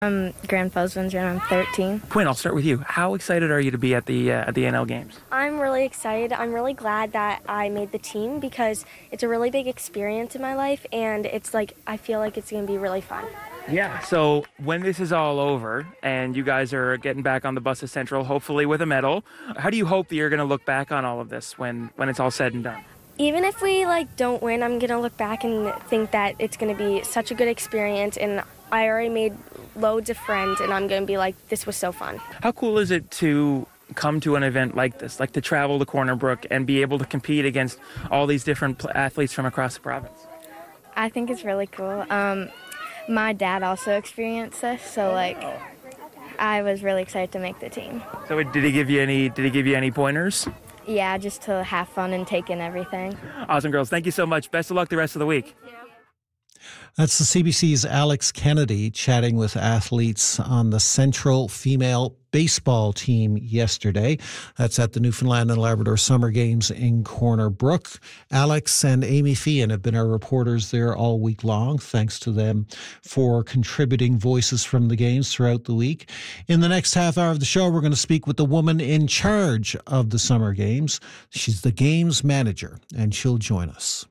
I'm Grand Foswinds and I'm 13. Quinn, I'll start with you. How excited are you to be at the NL Games? I'm really excited. I'm really glad that I made the team because it's a really big experience in my life, and it's like I feel like it's going to be really fun. Yeah, so when this is all over and you guys are getting back on the bus to Central, hopefully with a medal, how do you hope that you're going to look back on all of this when it's all said and done? Even if we don't win, I'm going to look back and think that it's going to be such a good experience, and I already made loads of friends, and I'm going to be like, this was so fun. How cool is it to come to an event like this, like to travel to Corner Brook and be able to compete against all these different athletes from across the province? I think it's really cool. My dad also experienced this, so I was really excited to make the team. So did he give you any pointers? Yeah, just to have fun and take in everything. Awesome, girls. Thank you so much. Best of luck the rest of the week. That's the CBC's Alex Kennedy chatting with athletes on the Central female baseball team yesterday. That's at the Newfoundland and Labrador Summer Games in Corner Brook. Alex and Amy Fian have been our reporters there all week long. Thanks to them for contributing voices from the games throughout the week. In the next half hour of the show, we're going to speak with the woman in charge of the Summer Games. She's the games manager, and she'll join us.